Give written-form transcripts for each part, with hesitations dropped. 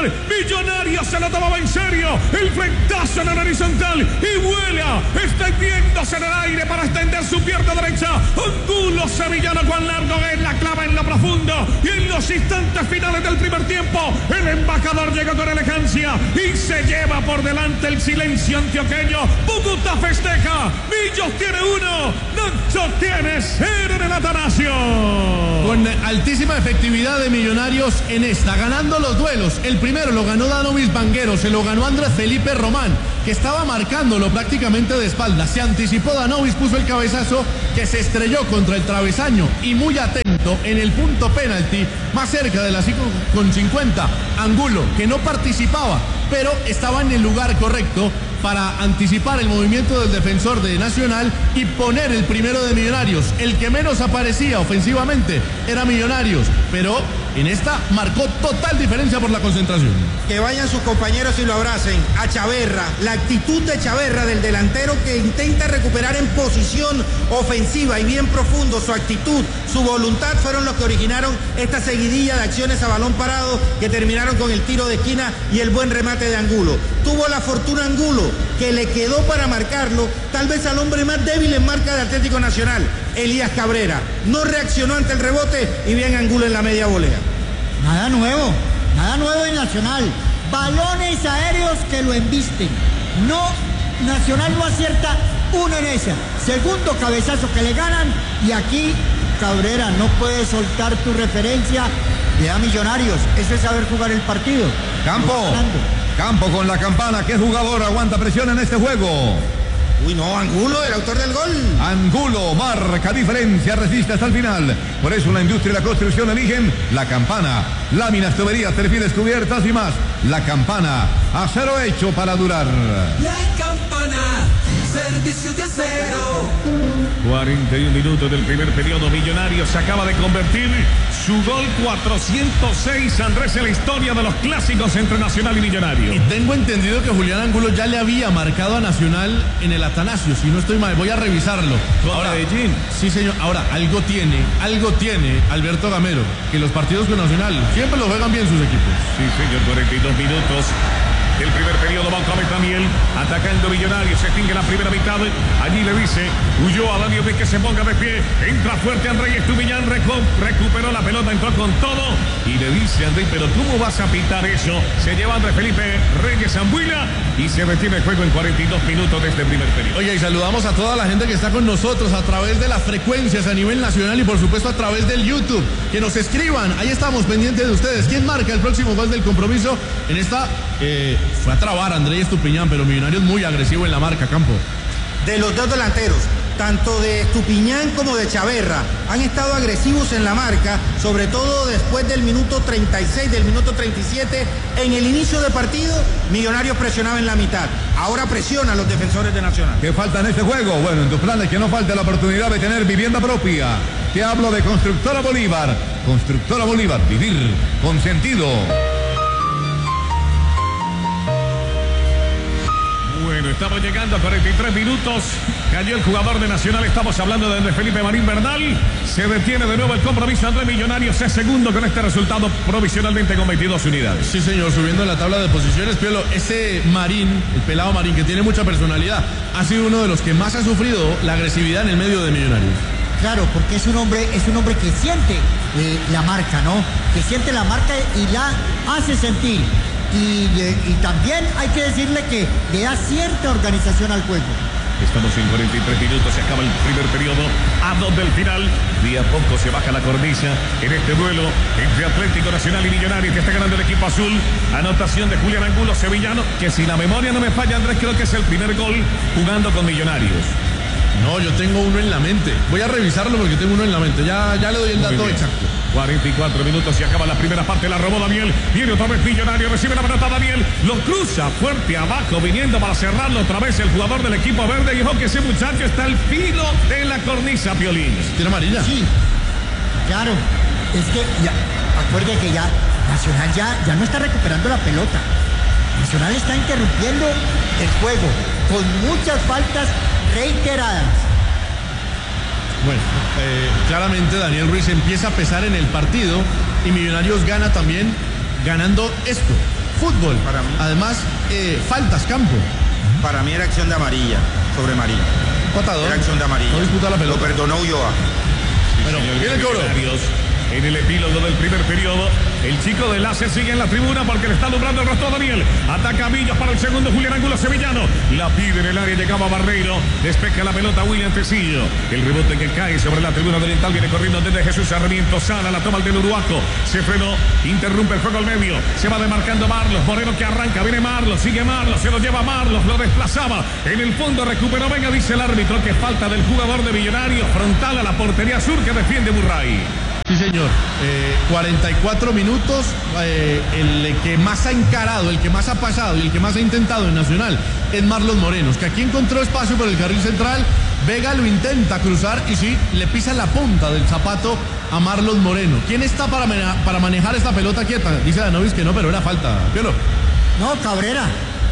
Nacional. Millonarios se lo tomaba en serio. El frentazo en el horizontal y vuela, extendiéndose en el aire para extender su pierna derecha. Angulo sevillano Juan Largo es la clava en lo profundo. Y en los instantes finales del primer tiempo, el embajador llega con elegancia y se lleva por delante el silencio antioqueño. Bogotá festeja. Millos tiene 1, Nacho tiene 0 en el Atanasio. Con altísima efectividad de Millonarios en esta, ganando los duelos. El primero lo ganó Danovis Vanguero, se lo ganó Andrés Felipe Román, que estaba marcándolo prácticamente de espalda. Se anticipó Danovis, puso el cabezazo que se estrelló contra el travesaño y muy atento en el punto penalti, más cerca de la 5,50, Angulo, que no participaba, pero estaba en el lugar correcto para anticipar el movimiento del defensor de Nacional y poner el primero de Millonarios. El que menos aparecía ofensivamente era Millonarios, pero en esta marcó total diferencia por la concentración. Que vayan sus compañeros y lo abracen a Chaverra. La actitud de Chaverra, del delantero que intenta recuperar en posición ofensiva y bien profundo, su actitud, su voluntad fueron los que originaron esta seguidilla de acciones a balón parado que terminaron con el tiro de esquina y el buen remate de Angulo. Tuvo la fortuna Angulo, que le quedó para marcarlo, tal vez al hombre más débil en marca de Atlético Nacional, Elías Cabrera. No reaccionó ante el rebote y bien Angulo en la media volea. Nada nuevo en Nacional. Balones aéreos que lo embisten. No, Nacional no acierta uno en esa. Segundo cabezazo que le ganan y aquí Cabrera no puede soltar tu referencia. Le da Millonarios. Eso es saber jugar el partido. Campo con la campana. ¿Qué jugador aguanta presión en este juego? Uy, no, Angulo, el autor del gol. Angulo marca diferencia, resiste hasta el final. Por eso la industria y la construcción eligen la campana. Láminas, tuberías, perfiles, cubiertas y más. La campana, acero hecho para durar. La campana, servicio de acero. 41 minutos del primer periodo. Millonarios se acaba de convertir su gol 406, Andrés, en la historia de los clásicos entre Nacional y Millonarios. Y tengo entendido que Julián Angulo ya le había marcado a Nacional en el Atanasio, si no estoy mal, voy a revisarlo. Ahora, Medellín. Sí, señor. Ahora, algo tiene Alberto Gamero, que los partidos con Nacional siempre lo juegan bien sus equipos. Sí, señor, 42 minutos. El primer periodo va otra vez Daniel, atacando Millonarios, se extingue la primera mitad. Allí le dice, huyó a Daniel que se ponga de pie, entra fuerte Andrés Estupiñán, recuperó la pelota, entró con todo y le dice a Andrés, pero ¿cómo vas a pitar eso? Se lleva Andrés Felipe Reyes Zambuila y se detiene el juego en 42 minutos de este primer periodo. Oye, y saludamos a toda la gente que está con nosotros a través de las frecuencias a nivel nacional y por supuesto a través del YouTube. Que nos escriban, ahí estamos pendientes de ustedes. ¿Quién marca el próximo gol del compromiso? En esta fue a trabar Andrés Estupiñán, pero Millonarios muy agresivo en la marca, Campo. De los dos delanteros, tanto de Estupiñán como de Chaverra, han estado agresivos en la marca, sobre todo después del minuto 36, del minuto 37. En el inicio del partido, Millonarios presionaba en la mitad. Ahora presiona a los defensores de Nacional. ¿Qué falta en este juego? Bueno, en tus planes que no falte la oportunidad de tener vivienda propia. Te hablo de Constructora Bolívar. Constructora Bolívar, vivir con sentido. Bueno, estamos llegando a 43 minutos. Cayó el jugador de Nacional. Estamos hablando de Andrés Felipe Marín Bernal. Se detiene de nuevo el compromiso. Andrés Millonarios es segundo con este resultado provisionalmente con 22 unidades. Sí, señor, subiendo en la tabla de posiciones, Piolo. Ese Marín, el pelado Marín, que tiene mucha personalidad, ha sido uno de los que más ha sufrido la agresividad en el medio de Millonarios. Claro, porque es un hombre que siente la marca, ¿no? Que siente la marca y la hace sentir. Y también hay que decirle que le da cierta organización al juego. Estamos en 43 minutos, se acaba el primer periodo, a 2 del final. De a poco se baja la cornisa en este duelo entre Atlético Nacional y Millonarios, que está ganando el equipo azul. Anotación de Julián Angulo, sevillano, que si la memoria no me falla, Andrés, creo que es el primer gol jugando con Millonarios. No, yo tengo uno en la mente. Voy a revisarlo porque tengo uno en la mente. Ya le doy el dato exacto. 44 minutos y acaba la primera parte, la robó Daniel. Viene otra vez Millonario, recibe la pelota Daniel. Lo cruza fuerte abajo, viniendo para cerrarlo otra vez el jugador del equipo verde. Y ojo que ese muchacho está al filo de la cornisa, Piolín. ¿Tiene amarilla? Sí, claro. Es que, acuerde que ya Nacional ya no está recuperando la pelota. Nacional está interrumpiendo el juego con muchas faltas reiteradas. Bueno, claramente Daniel Ruiz empieza a pesar en el partido y Millonarios gana también ganando esto. fútbol. Para mí. Además, faltas, Campo. Para mí era acción de amarilla, sobre Marín. Patador. Era acción de amarilla. No disputa la pelota. Lo perdonó Ulloa. Bueno, viene el cobro. En el epílogo del primer periodo, el chico del ACE sigue en la tribuna porque le está alumbrando el rostro a Daniel. Ataca a Millos para el segundo, Julián Angulo sevillano. La pide en el área, llegaba Barreiro. Despeja la pelota William Tecillo. El rebote que cae sobre la tribuna oriental viene corriendo desde Jesús Sarmiento. Sana, la toma el del Uruaco. Se frenó, interrumpe el juego al medio. Se va demarcando Marlos. Moreno que arranca, viene Marlos, sigue Marlos. Se lo lleva Marlos, lo desplazaba. En el fondo recuperó, venga, dice el árbitro que falta del jugador de Millonarios. Frontal a la portería sur que defiende Burray. Sí, señor. 44 minutos. El que más ha encarado, el que más ha pasado y el que más ha intentado en Nacional es Marlos Morenos, que aquí encontró espacio por el carril central. Vega lo intenta cruzar y sí, le pisa la punta del zapato a Marlos Moreno. ¿Quién está para manejar esta pelota quieta? Dice Danovis que no, pero era falta. ¿Piolo? No, Cabrera.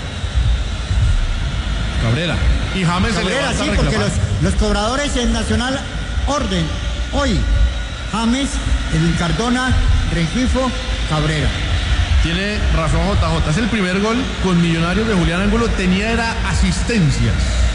Y James se Cabrera, levanta sí, a porque reclamar. los cobradores en Nacional orden hoy. James, Edwin Cardona, Rengifo, Cabrera. Tiene razón JJ. Es el primer gol con Millonarios de Julián Angulo. Era asistencias.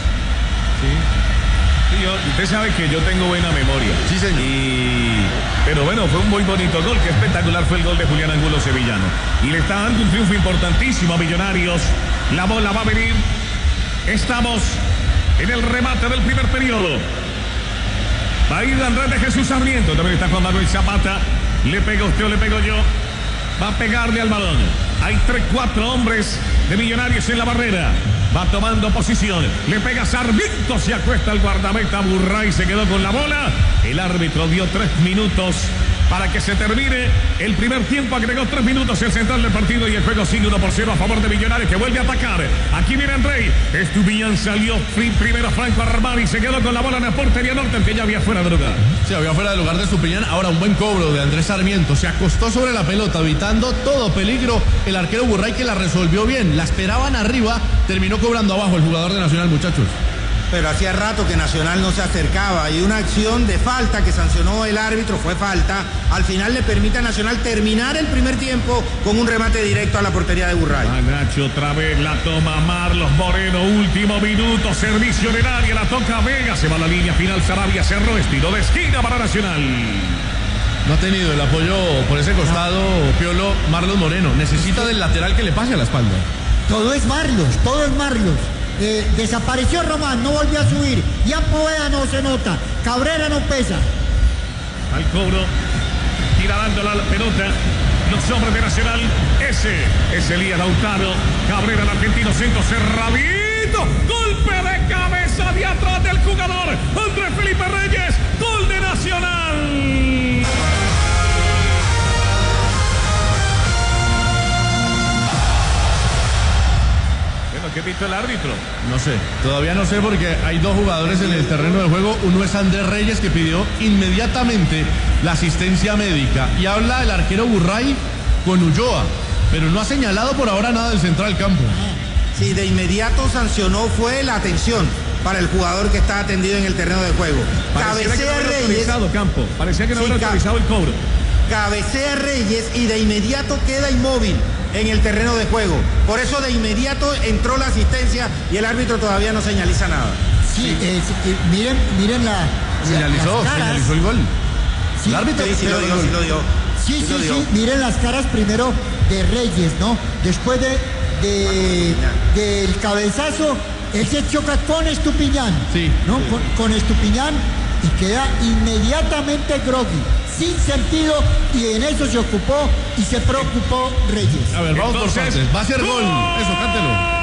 Sí, usted sabe que yo tengo buena memoria. Sí, señor. Pero bueno, fue un muy bonito gol. Qué espectacular fue el gol de Julián Angulo sevillano. Y le está dando un triunfo importantísimo a Millonarios. La bola va a venir. Estamos en el remate del primer periodo. Va a ir Andrés de Jesús Sarmiento. También está Juan Manuel Zapata. Le pega usted o le pego yo. Va a pegarle al balón. Hay 3-4 hombres de Millonarios en la barrera. Va tomando posición. Le pega Sarmiento. Se acuesta el guardameta. Burray se quedó con la bola. El árbitro dio 3 minutos para que se termine el primer tiempo. Agregó 3 minutos el central del partido y el juego sigue 1-0 a favor de Millonarios, que vuelve a atacar. Aquí viene Andrei. Estupiñán salió primero Franco Armani. Se quedó con la bola en la portería norte, que ya había fuera de lugar. Sí, había fuera de lugar de Estupiñán. Ahora un buen cobro de Andrés Sarmiento. Se acostó sobre la pelota, evitando todo peligro. El arquero Burray, que la resolvió bien. La esperaban arriba. Terminó cobrando abajo el jugador de Nacional, muchachos. Pero hacía rato que Nacional no se acercaba y una acción de falta que sancionó el árbitro fue falta. Al final le permite a Nacional terminar el primer tiempo con un remate directo a la portería de Burray. Nacho otra vez la toma Marlos Moreno, último minuto, servicio en el área, la toca Vega, se va a la línea final, Sarabia cerró, estilo de esquina para Nacional. No ha tenido el apoyo por ese costado, Piolo, Marlos Moreno. Necesita del lateral que le pase a la espalda. Todo es Marlos. Desapareció Román, no volvió a subir. Ya Poveda no se nota. Cabrera no pesa. Al cobro, tira dando la pelota. Los hombres de Nacional, ese es Elías Lautaro. Cabrera, el argentino, centro cerradito. Golpe de cabeza de atrás del jugador Andrés Felipe Reyes. Gol de Nacional. ¿Qué pito el árbitro? No sé, todavía no sé porque hay 2 jugadores en el terreno de juego. Uno es Andrés Reyes, que pidió inmediatamente la asistencia médica. Y habla el arquero Burray con Ulloa, pero no ha señalado por ahora nada del central campo. Sí, de inmediato sancionó fue la atención para el jugador que está atendido en el terreno de juego. Cabecea Reyes. Campo. Parecía que no había autorizado el cobro. Cabecea Reyes y de inmediato queda inmóvil en el terreno de juego. Por eso de inmediato entró la asistencia y el árbitro todavía no señaliza nada. Sí, miren Señalizó el gol. Sí, el árbitro Sí, lo dio. Sí, miren las caras primero de Reyes, ¿no? Después del cabezazo, él se choca con Estupiñán. Sí. ¿No? Con Estupiñán y queda inmediatamente groggy, sin sentido, y en eso se ocupó y se preocupó Reyes. A ver, vamos por partes. Va a ser gol. Eso, cántelo.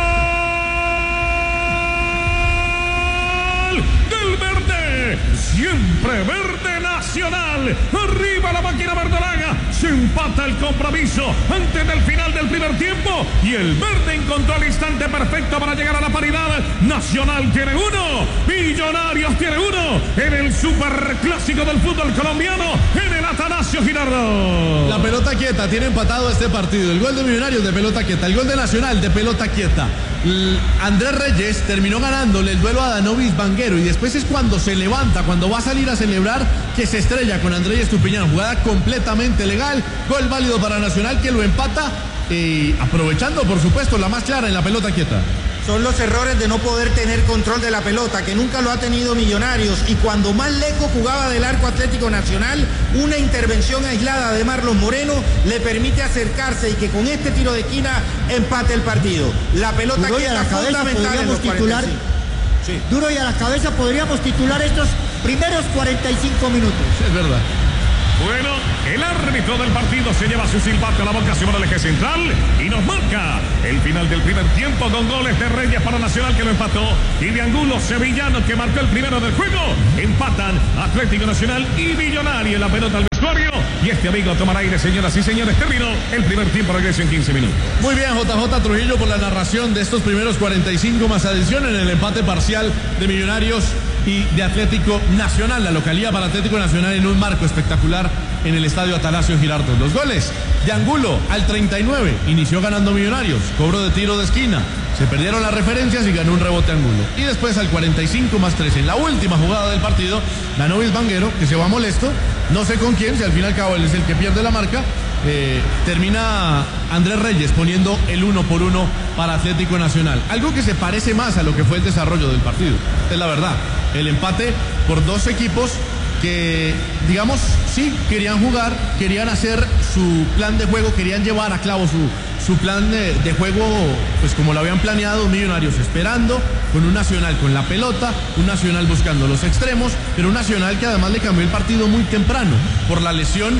Del verde, siempre verde Nacional. Arriba la máquina verdolaga. Se empata el compromiso antes del final del primer tiempo y el verde encontró el instante perfecto para llegar a la paridad. Nacional tiene 1, Millonarios tiene 1 en el superclásico del fútbol colombiano, en el Atanasio Girardot. La pelota quieta tiene empatado este partido. El gol de Millonarios de pelota quieta, el gol de Nacional de pelota quieta. Andrés Reyes terminó ganándole el duelo a Danovis Banguero y después es cuando se levanta, cuando va a salir a celebrar, que se estrella con Andrés Estupiñán. Jugada completamente legal, gol válido para Nacional, que lo empata aprovechando, por supuesto, la más clara en la pelota quieta. Son los errores de no poder tener control de la pelota, que nunca lo ha tenido Millonarios. Y cuando más lejos jugaba del arco Atlético Nacional, una intervención aislada de Marlon Moreno le permite acercarse y que con este tiro de esquina empate el partido. La pelota quieta fundamental en los 45. Sí. Duro y a la cabeza podríamos titular estos primeros 45 minutos. Es verdad. Bueno, el árbitro del partido se lleva su silbato a la boca, se va al eje central y nos marca el final del primer tiempo con goles de Reyes para Nacional, que lo empató, y de Angulo Sevillano, que marcó el primero del juego. Empatan Atlético Nacional y Millonario. La pelota al vestuario y este amigo tomará aire, señoras y señores. Terminó el primer tiempo, regreso en 15 minutos. Muy bien, JJ Trujillo, por la narración de estos primeros 45 más adición en el empate parcial de Millonarios y de Atlético Nacional. La localía para Atlético Nacional en un marco espectacular en el estadio Atanasio Girardot. Los goles de Angulo al 39, inició ganando Millonarios, cobro de tiro de esquina, se perdieron las referencias y ganó un rebote Angulo. Y después al 45 más 3, en la última jugada del partido, ganó Vanguero, que se va molesto, no sé con quién, si al fin y al cabo él es el que pierde la marca. Termina Andrés Reyes poniendo el 1-1 para Atlético Nacional. Algo que se parece más a lo que fue el desarrollo del partido. Es la verdad. El empate por dos equipos que, digamos, sí, querían jugar, querían hacer su plan de juego, querían llevar a cabo su plan de juego, pues como lo habían planeado. Millonarios esperando, con un Nacional con la pelota, un Nacional buscando los extremos, pero un Nacional que además le cambió el partido muy temprano por la lesión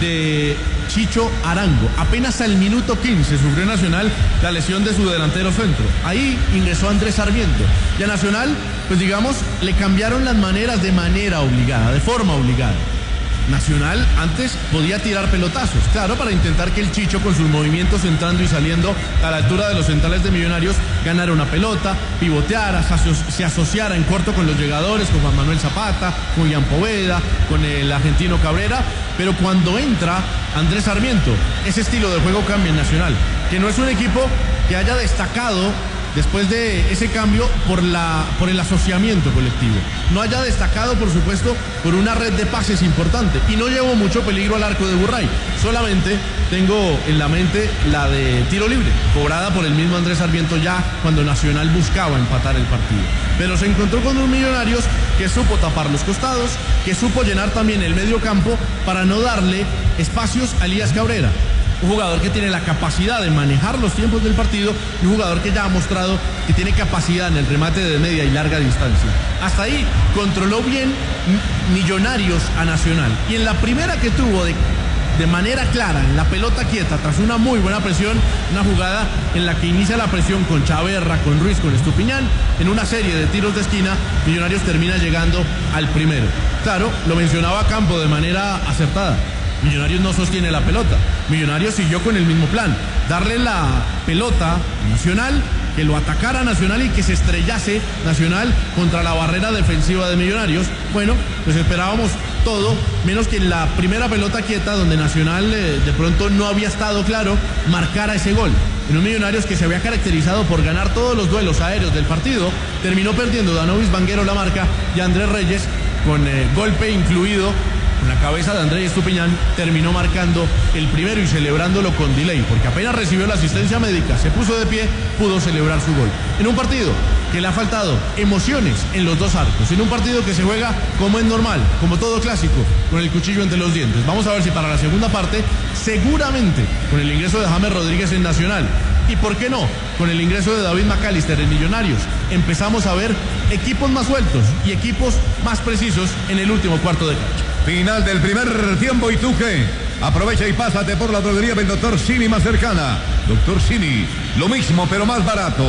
de Chicho Arango. Apenas al minuto 15 sufrió Nacional la lesión de su delantero centro. Ahí ingresó Andrés Sarmiento. Y a Nacional, pues digamos, le cambiaron las maneras de manera obligada, de forma obligada. Nacional antes podía tirar pelotazos, claro, para intentar que el Chicho, con sus movimientos entrando y saliendo a la altura de los centrales de Millonarios, ganara una pelota, pivoteara, se asociara en corto con los llegadores, con Juan Manuel Zapata, con Ian Poveda, con el argentino Cabrera. Pero cuando entra Andrés Sarmiento, ese estilo de juego cambia en Nacional, que no es un equipo que haya destacado después de ese cambio por el asociamiento colectivo. No haya destacado, por supuesto, por una red de pases importante. Y no llevó mucho peligro al arco de Burray. Solamente tengo en la mente la de tiro libre, cobrada por el mismo Andrés Sarmiento ya cuando Nacional buscaba empatar el partido. Pero se encontró con unos Millonarios que supo tapar los costados, que supo llenar también el medio campo para no darle espacios a Elías Cabrera. Un jugador que tiene la capacidad de manejar los tiempos del partido y un jugador que ya ha mostrado que tiene capacidad en el remate de media y larga distancia. Hasta ahí controló bien Millonarios a Nacional. Y en la primera que tuvo de manera clara, en la pelota quieta, tras una muy buena presión, una jugada en la que inicia la presión con Chaverra, con Ruiz, con Estupiñán, en una serie de tiros de esquina, Millonarios termina llegando al primero. Claro, lo mencionaba Campo de manera acertada. Millonarios no sostiene la pelota. Millonarios siguió con el mismo plan, darle la pelota a Nacional, que lo atacara Nacional y que se estrellase Nacional contra la barrera defensiva de Millonarios. Bueno, pues esperábamos todo, menos que en la primera pelota quieta, donde Nacional de pronto no había estado claro, marcara ese gol. En un Millonarios que se había caracterizado por ganar todos los duelos aéreos del partido, terminó perdiendo Danovis Vanguero la marca y Andrés Reyes, con golpe incluido con la cabeza de Andrés Estupiñán, terminó marcando el primero y celebrándolo con delay, porque apenas recibió la asistencia médica, se puso de pie, pudo celebrar su gol. En un partido que le ha faltado emociones en los dos arcos, en un partido que se juega como es normal, como todo clásico, con el cuchillo entre los dientes. Vamos a ver si para la segunda parte, seguramente con el ingreso de James Rodríguez en Nacional, y por qué no, con el ingreso de David McAllister en Millonarios, empezamos a ver equipos más sueltos y equipos más precisos en el último cuarto de cancha. Final del primer tiempo, ¿y tú qué? Aprovecha y pásate por la droguería del Dr. Simi más cercana. Dr. Simi, lo mismo pero más barato.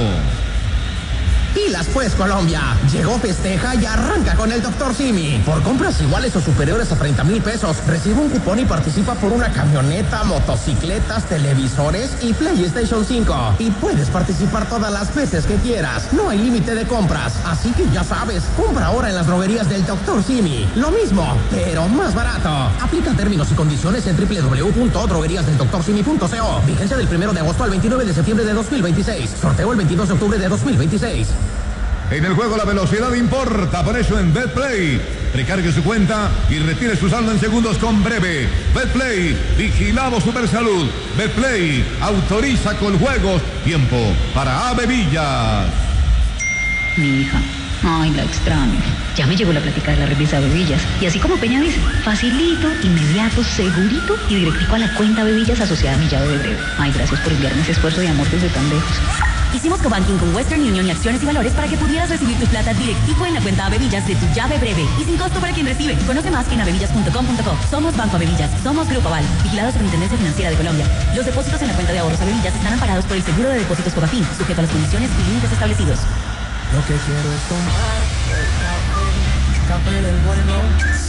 Pilas pues, Colombia. Llegó, festeja y arranca con el Dr. Simi. Por compras iguales o superiores a 30,000 pesos, recibe un cupón y participa por una camioneta, motocicletas, televisores y PlayStation 5. Y puedes participar todas las veces que quieras. No hay límite de compras. Así que ya sabes, compra ahora en las droguerías del Dr. Simi. Lo mismo, pero más barato. Aplica términos y condiciones en www.drogueríasdeldoctorsimi.co. Vigencia del 1 de agosto al 29 de septiembre de 2026. Sorteo el 22 de octubre de 2026. En el juego la velocidad importa, por eso en BetPlay Recargue su cuenta y retire su saldo en segundos con Breve. Betplay, vigilado Supersalud. Betplay, autoriza con juegos. Tiempo para Ave Villas. Mi hija. Ay, la extraño. Ya me llegó la plática de la revista Bebillas. Y así como Peña dice, facilito, inmediato, segurito y directico a la cuenta Bebillas asociada a mi llave de Breve. Ay, gracias por enviarme ese esfuerzo de amor desde tan lejos. Hicimos cobanking con Western Union y Acciones y Valores para que pudieras recibir tu plata directico en la cuenta Avevillas de tu llave Breve y sin costo para quien recibe. Conoce más en avevillas.com.co. Somos Banco Avevillas, somos Grupo Aval, vigilados por la Intendencia Financiera de Colombia. Los depósitos en la cuenta de ahorros Avevillas están amparados por el Seguro de Depósitos Cobafin, sujeto a las condiciones y límites establecidos. Lo que quiero es tomar el café del bueno.